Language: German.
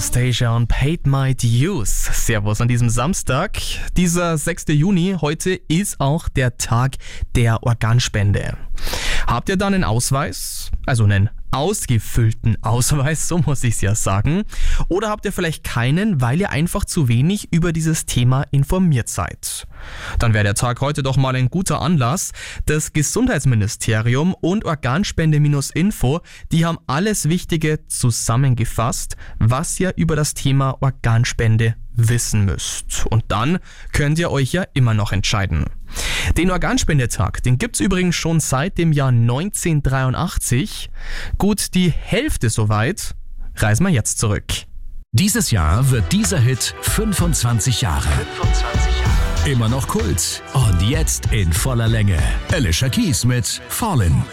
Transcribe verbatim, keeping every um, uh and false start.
Anastasia und Paid My Dues. Servus an diesem Samstag. Dieser sechster Juni, heute ist auch der Tag der Organspende. Habt ihr da einen Ausweis? Also einen ausgefüllten Ausweis, so muss ich es ja sagen. Oder habt ihr vielleicht keinen, weil ihr einfach zu wenig über dieses Thema informiert seid? Dann wäre der Tag heute doch mal ein guter Anlass. Das Gesundheitsministerium und Organspende-Info, die haben alles Wichtige zusammengefasst, was ihr über das Thema Organspende wissen müsst. Und dann könnt ihr euch ja immer noch entscheiden. Den Organspendetag, den gibt's übrigens schon seit dem Jahr neunzehnhundertdreiundachtzig. Gut die Hälfte soweit. Reisen wir jetzt zurück. Dieses Jahr wird dieser Hit fünfundzwanzig Jahre. fünfundzwanzig Jahre. Immer noch Kult. Und jetzt in voller Länge. Alicia Keys mit Fallin'.